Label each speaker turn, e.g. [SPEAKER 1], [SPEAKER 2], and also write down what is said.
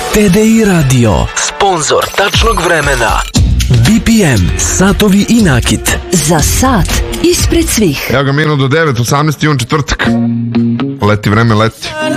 [SPEAKER 1] TDI Radio, sponzor tačnog vremena. BPM, satovi i nakit.
[SPEAKER 2] Za sat ispred svih.
[SPEAKER 3] Evo ga, minut do 9, 18. jun, četvrtak. Leti vreme, leti.